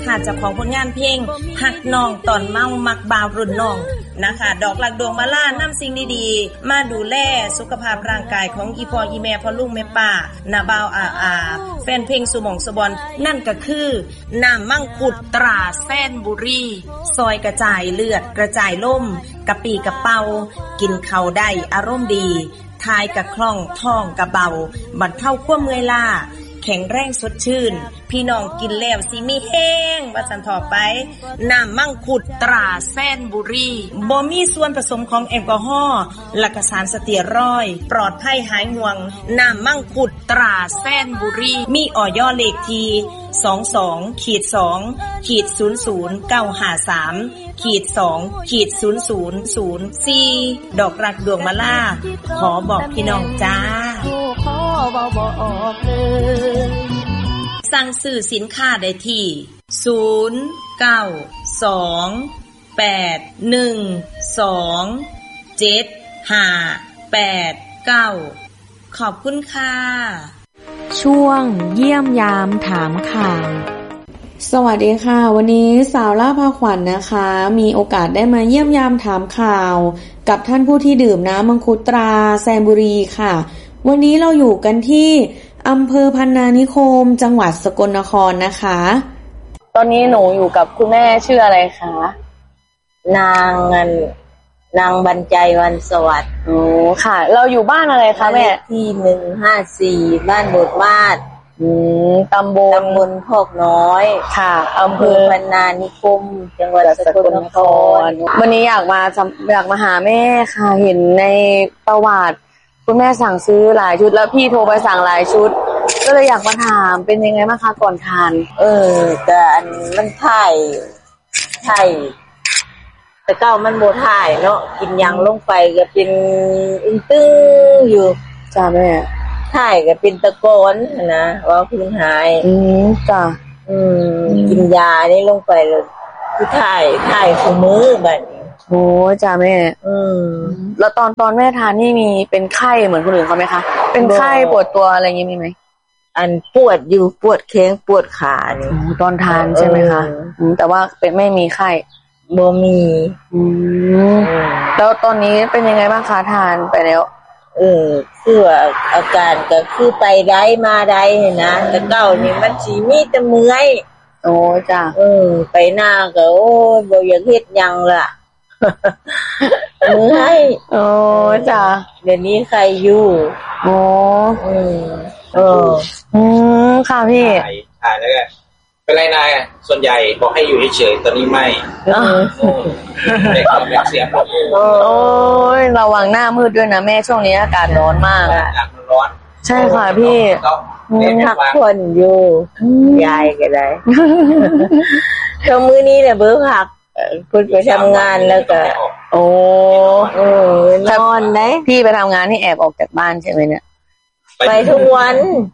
นะคะเจ้าของผลงานเพลงฮักน้องตอนเมามักบ่าวรุ่นน้องนะคะดอกหลักดวงมาล่านำสิ่งดีๆมาดูแลสุขภาพร่างกายของอีพ่ออีแม่พ่อลุงแม่ป้านาบ่าวแฟนเพลงสุหม่องสุบอนนั่นก็คือน้ำมังคุดตราแซนบุรีซอยกระจายเลือดกระจายล่มกะปีกะเป่ากินข้าวได้อารมณ์ดีทายกะคล่องท้องกะเบาบรรเทาความเมื่อยล้าแข็งแรงสดชื่นพี่น้องกินแล้วสิมีแห้งว่าสันต่อไปน้ำมังคุดตราแซนบุรีบ่มีส่วนผสมของแอลกอฮอล์และก็สารสเตียรอยด์ปลอดภัยหายห่วงน้ำมังคุดตราแซนบุรีมีอย.เลขที่22-2/00953-2/00004ดอกรักดวงมะลาขอบอกพี่น้องจ้าสั่งซื้อสินค้าได้ที่0928127589ขอบคุณค่ะช่วงเยี่ยมยามถามข่าวสวัสดีค่ะวันนี้สาวล่าพาขวัญ นะคะมีโอกาสได้มาเยี่ยมยามถามข่าวกับท่านผู้ที่ดื่มน้ำมังคุดตราแซนบุรีค่ะวันนี้เราอยู่กันที่อำเภอพันนานิคมจังหวัดสกลนครนะคะตอนนี้หนูอยู่กับคุณแม่ชื่ออะไรคะนางบรรจัยวันสวัสดิ์โอ้ค่ะเราอยู่บ้านอะไรคะแม่ที่154บ้านโบดมาศตำบลพอกน้อยค่ะอำเภอพันนานิคมจังหวัดสกลนครวันนี้อยากมาหาแม่ค่ะเห็นในประวัติคุณแม่สั่งซื้อหลายชุดแล้วพี่โทรไปสั่งหลายชุดก็เลยอยากมาถามเป็นยังไงบ้างคะก่อนทานแต่อันมันถ่ายแต่เก้ามันโบถ่ายเนาะกินยังลงไปก็เป็นตึ้งอยู่จ้าแม่ถ่ายก็เป็นตะโกนนะว่าเพิ่งหายจ้ากินยานี่ลงไปเลยคือถ่ายคู่มือแบบนี้โอ้จ้าแม่แล้วตอนแม่ทานนี่มีเป็นไข้เหมือนคนอื่นเขาไหมคะเป็นไข้ปวดตัวอะไรอย่างงี้มีไหมอันปวดอยู่ปวดแข้งปวดขานี่ตอนทานใช่ไหมคะแต่ว่าเป็นไม่มีไข้บ่มีแล้วตอนนี้เป็นยังไงบ้างคะทานไปแล้วคืออาการก็คือไปได้มาได้นะแต่เก้านี่มันสิมีแต่เมื่อยโอ้จ้ะไปหน้าก็โอ้ยบ่อยากเฮ็ดหยังล่ะเมื่อยโอ้จ้ะเดี๋ยวนี้ใครอยู่โอ้ค่ะพี่ถ่ายแล้วก็เป็นไรนายส่วนใหญ่บอกให้อยู่เฉยๆตอนนี้ไม่เด็กเสียผมโอ้ยระวังหน้ามืดด้วยนะแม่ช่วงนี้อากาศร้อนมากอากาศมันร้อนใช่ค่ะพี่พักผ่อนอยู่ยายก็ได้ช่วงมื้อนี้เนี่ยเบอร์พักคุณไปทำงานแล้วก็โอ้นอนได้พี่ไปทำงานนี่แอบออกจากบ้านใช่ไหมเนี่ยไปทุกวัน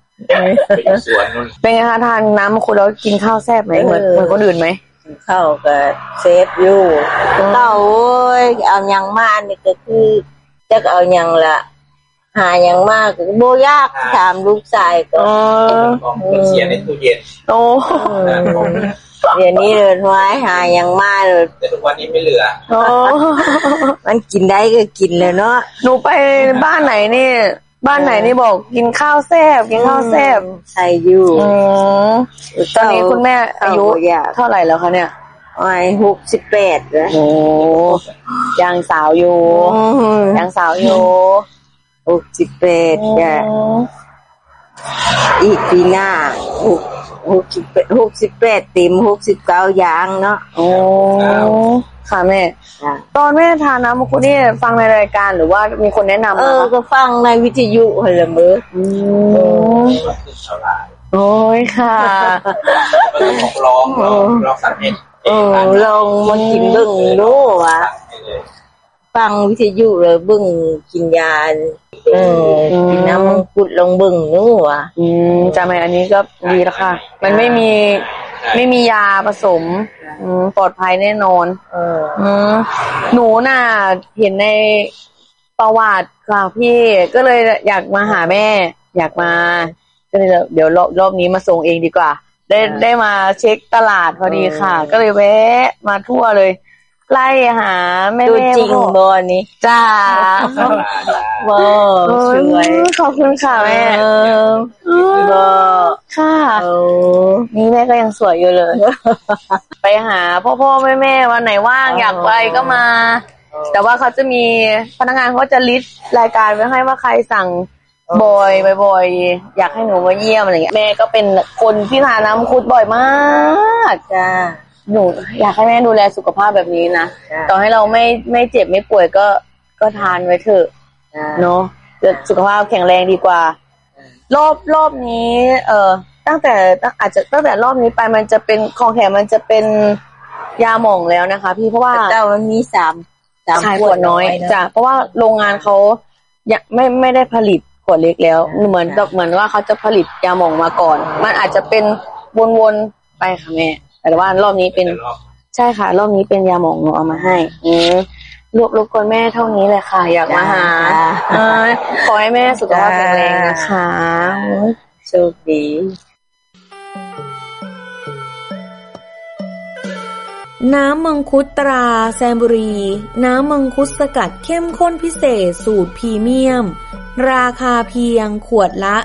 เป็นไงคะทานน้ำมังคุดแล้วกินข้าวแซ่บไหมเหมือนคนอื่นไหมข้าวก็เซฟอยู่เต้าโอ้ยเอายังมานี่ก็คือจะเอายังละหายังมากโบยากถามลูกชายก็เสียในตู้เย็นโอ้เดี๋ยวนี้เลยไว้หายังมาเลยแต่ทุกวันนี้ไม่เหลือมันกินได้ก็กินเลยเนาะหนูไปบ้านไหนนี่บอกกินข้าวแซ่บใช่อยู่ตอนนี้คุณแม่อายุเท่าไหร่แล้วคะเนี่ย 68แล้วโอ้ยังสาวอยู่ 68จ้ะอีกปีหน้า68เต็ม69ย่างเนาะโอ้ค่ะแม่ตอนแม่ทานน้ำมังคุดนี่ฟังในรายการหรือว่ามีคนแนะนำมาก็ฟังในวิทยุเหรอมื้อโอ้ยค่ะลองสักนิดลองมากินเบิ่งดูว่ะฟังวิทยุเลยเบิ่งกินยากินน้ำมังคุดลองเบิ่งดูว่ะจำไหมอันนี้ก็ดีแล้วค่ะมันไม่มียาผสมปลอดภัยแน่นอนหนูน่ะเห็นในประวัติค่ะพี่ก็เลยอยากมาหาแม่อยากมาก็เลยเดี๋ยวรอบนี้มาส่งเองดีกว่าได้มาเช็คตลาดพอดีค่ะ ก็เลยแวะมาทั่วเลยไล่หาแม่ดูจริงบอนี่จ้าบอสวยขอบคุณค่ะแม่บอค่ะโอ้นี่แม่ก็ยังสวยอยู่เลย ไปหาพ่อแม่วันไหนว่างอยากไปก็มา แต่ว่าเขาจะมีพนักงานเขาจะลิสต์รายการไว้ให้ว่าใครสั่งบ่อยอยากให้หนูมาเยี่ยมอะไรเงี้ยแม่ก็เป็นคนที่ทานน้ำมังคุดบ่อยมากจ้าหนูอยากให้แม่ดูแลสุขภาพแบบนี้นะจ้ะต่อให้เราไม่เจ็บไม่ป่วยก็ทานไว้เถอะ เนาะจะสุขภาพแข็งแรงดีกว่ารอบนี้ตั้งแต่รอบนี้ไปมันจะเป็นของแถมมันจะเป็นยาหม่องแล้วนะคะพี่เพราะว่าเจ้ามันมีสามใช่ขวดน้อยจ้ะเพราะว่าโรงงานเขายังไม่ได้ผลิตขวดเล็กแล้วเหมือนว่าเขาจะผลิตยาหม่องมาก่อนมันอาจจะเป็นวนๆไปค่ะแม่แต่ว่ารอบนี้เป็นใช่ค่ะรอบนี้เป็นยาหม่องหนูเอามาให้รบกวนแม่เท่านี้เลยค่ะอยากมาหาขอให้แม่สุขภาพแข็งแรงนะคะโชคดีน้ำมังคุดตราแซมบุรีน้ำมังคุดสกัดเข้มข้นพิเศษสูตรพรีเมียมราคาเพียงขวดละ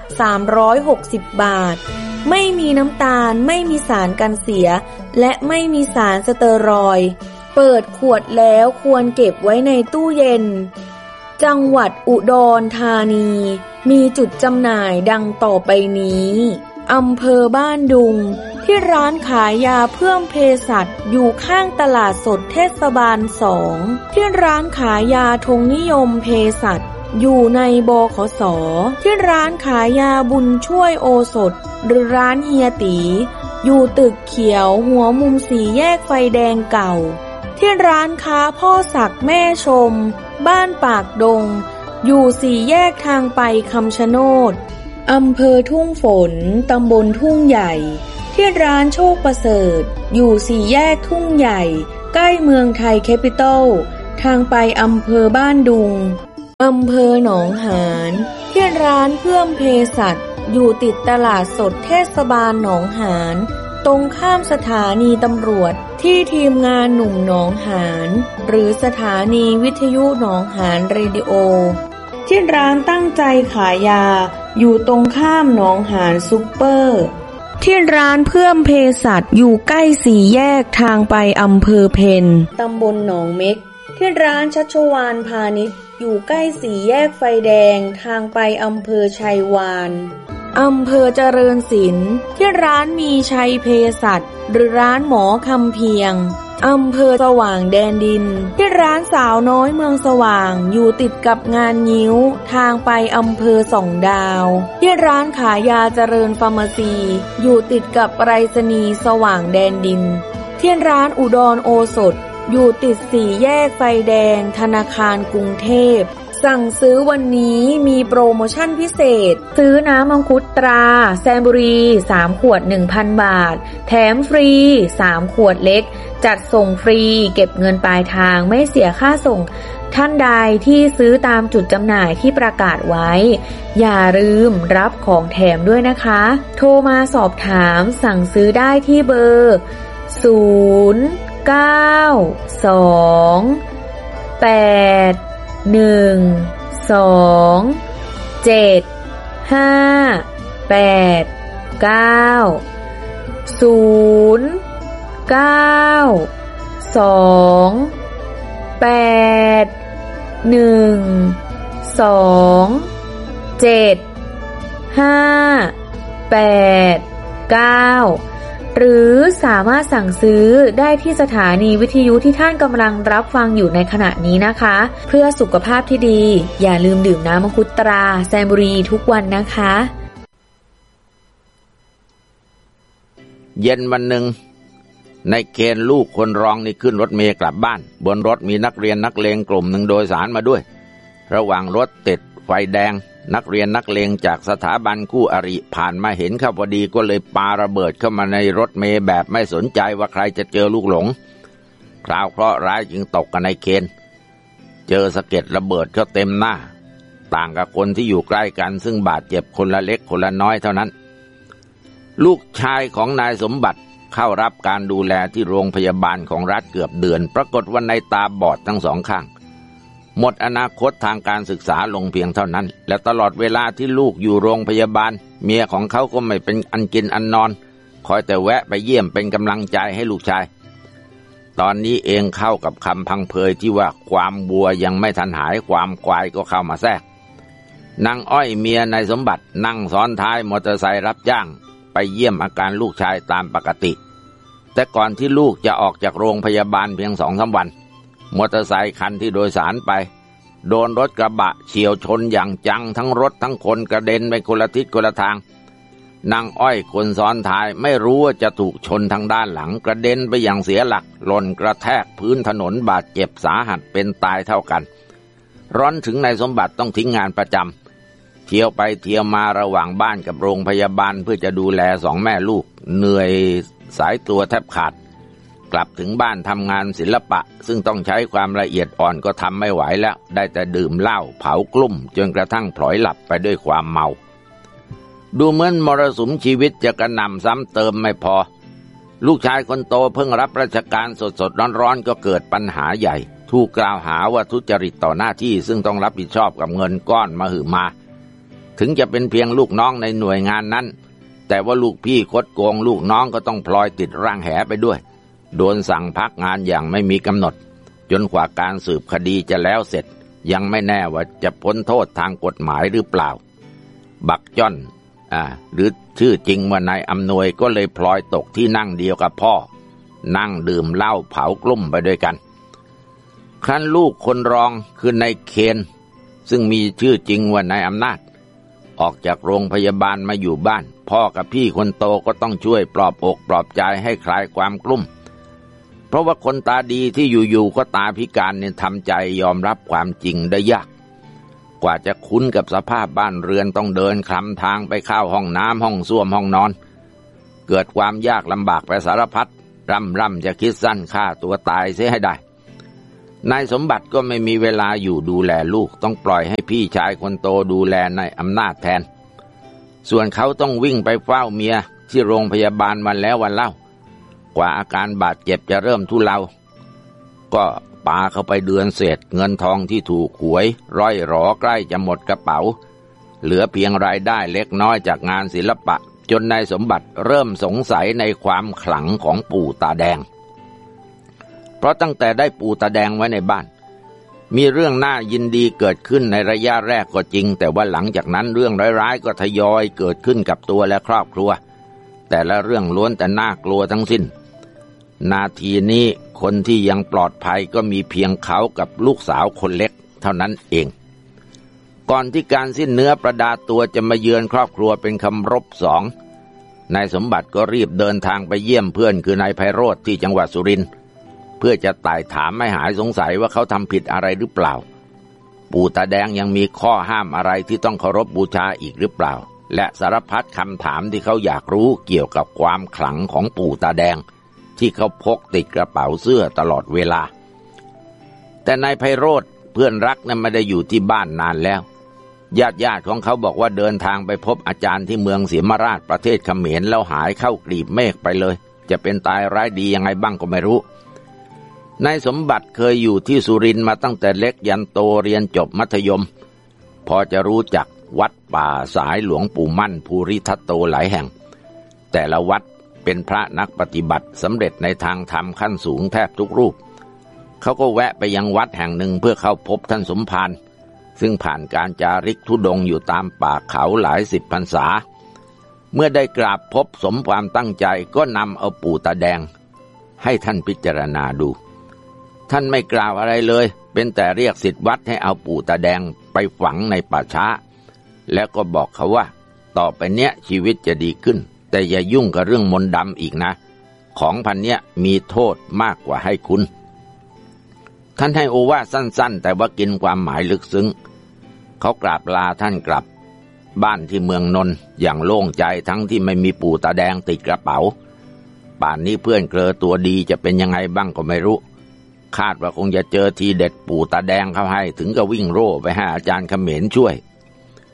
360 บาทไม่มีน้ำตาลไม่มีสารกันเสียและไม่มีสารสเตอรอยด์เปิดขวดแล้วควรเก็บไว้ในตู้เย็นจังหวัดอุดรธานีมีจุดจำหน่ายดังต่อไปนี้อำเภอบ้านดุงที่ร้านขายยาเพิ่มเภสัชอยู่ข้างตลาดสดเทศบาล2ที่ร้านขายยาธงนิยมเภสัชอยู่ในบขส.ที่ร้านขายยาบุญช่วยโอสถหรือร้านเฮียตีอยู่ตึกเขียวหัวมุมสี่แยกไฟแดงเก่าที่ร้านค้าพ่อศักดิ์แม่ชมบ้านปากดงอยู่สี่แยกทางไปคำชะโนดอำเภอทุ่งฝนตำบลทุ่งใหญ่ที่ร้านโชคประเสริฐอยู่สี่แยกทุ่งใหญ่ใกล้เมืองไทยแคปิตอลทางไปอำเภอบ้านดุงอำเภอหนองหานที่ร้านเพื่อมเภสัชอยู่ติดตลาดสดเทศบาลหนองหานตรงข้ามสถานีตำรวจที่ทีมงานหนุ่มหนองหานหรือสถานีวิทยุหนองหานเรดิโอที่ร้านตั้งใจขายยาอยู่ตรงข้ามหนองหานซุปเปอร์ที่ร้านเพื่อมเภสัชอยู่ใกล้สี่แยกทางไปอำเภอเพนตำบลหนองเม็กที่ร้านชัชวาลพาณิชย์อยู่ใกล้สี่แยกไฟแดงทางไปอำเภอชัยวานอำเภอเจริญศิลป์ที่ร้านมีชัยเภสัชหรือร้านหมอคำเพียงอำเภอสว่างแดนดินที่ร้านสาวน้อยเมืองสว่างอยู่ติดกับงานงิ้วทางไปอำเภอส่องดาวที่ร้านขายยาเจริญฟาร์มาซีอยู่ติดกับไปรษณีย์สว่างแดนดินที่ร้านอุดรโอสถอยู่ติดสี่แยกไฟแดงธนาคารกรุงเทพสั่งซื้อวันนี้มีโปรโมชั่นพิเศษซื้อน้ำมังคุดตราแซมบุรี3ขวด 1,000 บาทแถมฟรี3ขวดเล็กจัดส่งฟรีเก็บเงินปลายทางไม่เสียค่าส่งท่านใดที่ซื้อตามจุดจำหน่ายที่ประกาศไว้อย่าลืมรับของแถมด้วยนะคะโทรมาสอบถามสั่งซื้อได้ที่เบอร์หรือสามารถสั่งซื้อได้ที่สถานีวิทยุที่ท่านกำลังรับฟังอยู่ในขณะนี้นะคะเพื่อสุขภาพที่ดีอย่าลืมดื่มน้ำมังคุดตราแซมบุรีทุกวันนะคะเย็นวันหนึ่งในเกณฑ์ลูกคนรองนี่ขึ้นรถเมล์กลับบ้านบนรถมีนักเรียนนักเลงกลุ่มหนึ่งโดยสารมาด้วยระหว่างรถติดไฟแดงนักเรียนนักเลงจากสถาบันคู่อริผ่านมาเห็นเข้าพอดีก็เลยปาระเบิดเข้ามาในรถเมล์แบบไม่สนใจว่าใครจะเจอลูกหลงคราวเคราะห์ร้ายจึงตกกันในเคนเจอสะเก็ดระเบิดเข้าเต็มหน้าต่างกับคนที่อยู่ใกล้กันซึ่งบาดเจ็บคนละเล็กคนละน้อยเท่านั้นลูกชายของนายสมบัติเข้ารับการดูแลที่โรงพยาบาลของรัฐเกือบเดือนปรากฏว่าในตาบอดทั้งสองข้างหมดอนาคตทางการศึกษาลงเพียงเท่านั้นและตลอดเวลาที่ลูกอยู่โรงพยาบาลเมียของเขาก็ไม่เป็นอันกินอันนอนคอยแต่แวะไปเยี่ยมเป็นกำลังใจให้ลูกชายตอนนี้เองเข้ากับคำพังเพยที่ว่าความวัวยังไม่ทันหายความควายก็เข้ามาแทรกนางอ้อยเมียนายสมบัตินั่งซ้อนท้ายมอเตอร์ไซค์รับจ้างไปเยี่ยมอาการลูกชายตามปกติแต่ก่อนที่ลูกจะออกจากโรงพยาบาลเพียง 2-3 วันมอเตอร์ไซค์คันที่โดยสารไปโดนรถกระบะเฉี่ยวชนอย่างจังทั้งรถทั้งคนกระเด็นไปคนละทิศคนละทางนางอ้อยคนซ้อนท้ายไม่รู้ว่าจะถูกชนทางด้านหลังกระเด็นไปอย่างเสียหลักหล่นกระแทกพื้นถนนบาดเจ็บสาหัสเป็นตายเท่ากันร้อนถึงนายสมบัติต้องทิ้งงานประจำเที่ยวไปเที่ยวมาระหว่างบ้านกับโรงพยาบาลเพื่อจะดูแล2 แม่ลูกเหนื่อยสายตัวแทบขาดกลับถึงบ้านทำงานศิลปะซึ่งต้องใช้ความละเอียดอ่อนก็ทำไม่ไหวแล้วได้แต่ดื่มเหล้าเผากลุ่มจนกระทั่งพลอยหลับไปด้วยความเมาดูเหมือนมรสุมชีวิตจะกระหน่ำซ้ำเติมไม่พอลูกชายคนโตเพิ่งรับราชการสดๆร้อนๆก็เกิดปัญหาใหญ่ถูกกล่าวหาว่าทุจริตต่อหน้าที่ซึ่งต้องรับผิดชอบกับเงินก้อนมหึมาถึงจะเป็นเพียงลูกน้องในหน่วยงานนั้นแต่ว่าลูกพี่คดโกงลูกน้องก็ต้องพลอยติดร่างแหไปด้วยโดนสั่งพักงานอย่างไม่มีกำหนดจนกว่าการสืบคดีจะแล้วเสร็จยังไม่แน่ว่าจะพ้นโทษทางกฎหมายหรือเปล่าบักจ้อนหรือชื่อจริงว่านายอำนวยก็เลยพลอยตกที่นั่งเดียวกับพ่อนั่งดื่มเหล้าเผากลุ่มไปด้วยกันครั้นลูกคนรองคือนายเคนซึ่งมีชื่อจริงว่านายอำนาจออกจากโรงพยาบาลมาอยู่บ้านพ่อกับพี่คนโตก็ต้องช่วยปลอบอกปลอบใจให้คลายความกลุ้มเพราะว่าคนตาดีที่อยู่ๆก็ตาพิการเนี่ยทำใจยอมรับความจริงได้ยากกว่าจะคุ้นกับสภาพบ้านเรือนต้องเดินคลำทางไปเข้าห้องน้ำห้องส้วมห้องนอนเกิดความยากลำบากไปสารพัดร่ำจะคิดสั้นฆ่าตัวตายเสียให้ได้นายสมบัติก็ไม่มีเวลาอยู่ดูแลลูกต้องปล่อยให้พี่ชายคนโตดูแลนายอำนาจแทนส่วนเขาต้องวิ่งไปเฝ้าเมียที่โรงพยาบาลวันแล้ววันเล่ากว่าอาการบาดเจ็บจะเริ่มทุเลาก็ปาเข้าไปเดือนเศษเงินทองที่ถูกหวยร่อยหรอใกล้จะหมดกระเป๋าเหลือเพียงรายได้เล็กน้อยจากงานศิลปะจนนายสมบัติเริ่มสงสัยในความขลังของปู่ตาแดงเพราะตั้งแต่ได้ปู่ตาแดงไว้ในบ้านมีเรื่องน่ายินดีเกิดขึ้นในระยะแรกก็จริงแต่ว่าหลังจากนั้นเรื่องร้ายๆก็ทยอยเกิดขึ้นกับตัวและครอบครัวแต่ละเรื่องล้วนแต่น่ากลัวทั้งสิ้นนาทีนี้คนที่ยังปลอดภัยก็มีเพียงเขากับลูกสาวคนเล็กเท่านั้นเองก่อนที่การสิ้นเนื้อประดาตัวจะมาเยือนครอบครัวเป็นคำรบ2นายสมบัติก็รีบเดินทางไปเยี่ยมเพื่อนคือนายไพโรจน์ที่จังหวัดสุรินทร์เพื่อจะไต่ถามให้หายสงสัยว่าเขาทำผิดอะไรหรือเปล่าปู่ตาแดงยังมีข้อห้ามอะไรที่ต้องเคารพบูชาอีกหรือเปล่าและสารพัดคำถามที่เขาอยากรู้เกี่ยวกับความขลังของปู่ตาแดงที่เขาพกติดกระเป๋าเสื้อตลอดเวลาแต่นายไพโรจน์เพื่อนรักนั้นไม่ได้อยู่ที่บ้านนานแล้วญาติของเขาบอกว่าเดินทางไปพบอาจารย์ที่เมืองศรีมราชประเทศเขมรแล้วหายเข้ากลีบเมฆไปเลยจะเป็นตายร้ายดียังไงบ้างก็ไม่รู้นายสมบัติเคยอยู่ที่สุรินทร์มาตั้งแต่เล็กยันโตเรียนจบมัธยมพอจะรู้จักวัดป่าสายหลวงปู่มั่นภูริทัตโตหลายแห่งแต่ละวัดเป็นพระนักปฏิบัติสำเร็จในทางธรรมขั้นสูงแทบทุกรูปเขาก็แวะไปยังวัดแห่งหนึ่งเพื่อเข้าพบท่านสมภารซึ่งผ่านการจาริกธุดงค์อยู่ตามป่าเขาหลายสิบพรรษาเมื่อได้กราบพบสมความตั้งใจก็นำเอาปู่ตาแดงให้ท่านพิจารณาดูท่านไม่กล่าวอะไรเลยเป็นแต่เรียกศิษย์วัดให้เอาปู่ตาแดงไปฝังในป่าช้าแล้วก็บอกเขาว่าต่อไปเนี้ยชีวิตจะดีขึ้นแต่อย่ายุ่งกับเรื่องมนต์ดำอีกนะของพันเนี้ยมีโทษมากกว่าให้คุณท่านให้โอวาทสั้นๆแต่ว่ากินความหมายลึกซึ้งเขากราบลาท่านกลับบ้านที่เมืองนนท์อย่างโล่งใจทั้งที่ไม่มีปู่ตาแดงติดกระเป๋าป่านนี้เพื่อนเกลอตัวดีจะเป็นยังไงบ้างก็ไม่รู้คาดว่าคงจะเจอทีเด็ดปู่ตาแดงเข้าให้ถึงกับวิ่งโร่ไปให้อาจารย์เขมรช่วย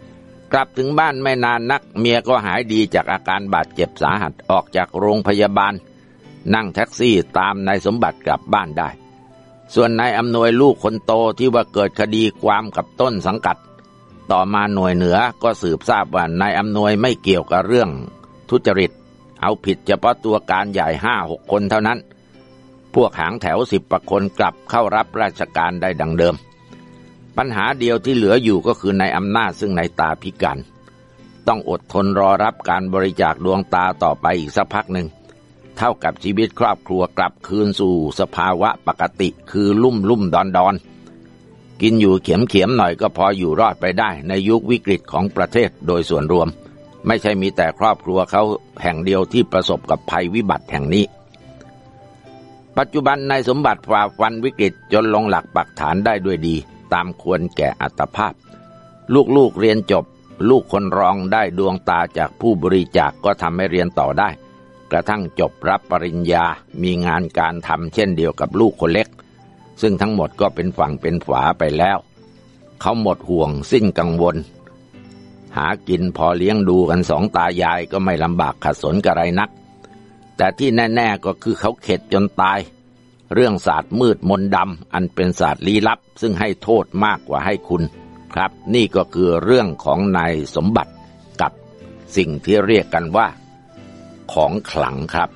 กลับถึงบ้านไม่นานนักเมียก็หายดีจากอาการบาดเจ็บสาหัสออกจากโรงพยาบาลนั่งแท็กซี่ตามนายสมบัติกลับบ้านได้ส่วนนายอำนวยลูกคนโตที่ว่าเกิดคดีความกับต้นสังกัดต่อมาหน่วยเหนือก็สืบทราบว่านายอำนวยไม่เกี่ยวกับเรื่องทุจริตเอาผิดเฉพาะตัวการใหญ่ 5-6 คนเท่านั้นพวกหางแถว10 กว่าคนกลับเข้ารับราชการได้ดังเดิมปัญหาเดียวที่เหลืออยู่ก็คือนายอำนาจซึ่งนายตาพิการต้องอดทนรอรับการบริจาคดวงตาต่อไปอีกสักพักหนึ่งเท่ากับชีวิตครอบครัวกลับคืนสู่สภาวะปกติคือลุ่มดอนกินอยู่เข็มหน่อยก็พออยู่รอดไปได้ในยุควิกฤตของประเทศโดยส่วนรวมไม่ใช่มีแต่ครอบครัวเขาแห่งเดียวที่ประสบกับภัยวิบัติแห่งนี้ปัจจุบันนายสมบัติฝ่าฟันวิกฤตจนลงหลักปักฐานได้ด้วยดีตามควรแก่อัตภาพลูกเรียนจบลูกคนรองได้ดวงตาจากผู้บริจาคก็ทำให้เรียนต่อได้กระทั่งจบรับปริญญามีงานการทำเช่นเดียวกับลูกคนเล็กซึ่งทั้งหมดก็เป็นฝั่งเป็นฝาไปแล้วเขาหมดห่วงสิ้นกังวลหากินพอเลี้ยงดูกันสองตายายก็ไม่ลำบากขัดสนกระไรนักแต่ที่แน่ๆก็คือเขาเข็ดจนตายเรื่องศาสตร์มืดมนต์ดำอันเป็นศาสตร์ลี้ลับซึ่งให้โทษมากกว่าให้คุณครับนี่ก็คือเรื่องของนายสมบัติกับสิ่งที่เรียกกันว่าของขลังครับ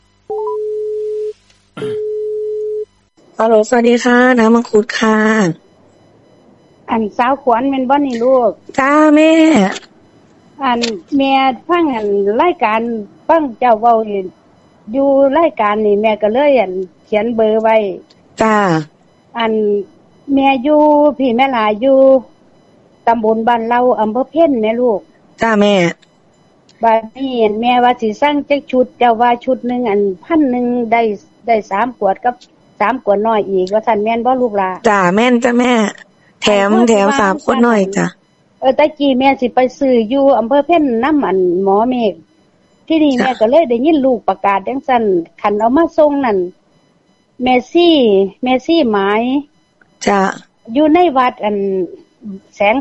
ฮัลโหลสวัสดีค่ะน้ำมังคุดค่ะอันสาวขวัญแม่นบ่นี่ลูกจ้าแม่อันแม่ฟังอันรายการฟังเจ้าเว้าอยู่รายการนี่แม่ก็เลยอันเขียนเบอร์ไว้จ้าอันแม่อยู่พี่แม่หลายอยู่ตำบลบ้านเราอำเภอเพ็ญแม่ลูกจ้าแม่บัดนี้แม่ว่าสิสั่งจักชุดเจ้าว่าชุดนึงอัน1,000ได้3ขวดกับ3ขวดน้อยอีกว่าซั่นแม่นบ่ลูกหลาจ้าแม่นจ้าแม่แถม3ขวดน้อยจ้ะตะกี้แม่สิไปซื้ออยู่อำเภอเพ็ญน้ำอันหมอเมฆที่นี่แม่ก็เลยได้ยินลูกประกาศจังซั่นคันเอามาส่งนั่นแม่ซี่หมายจ้ะอยู่ในวัดอันแสง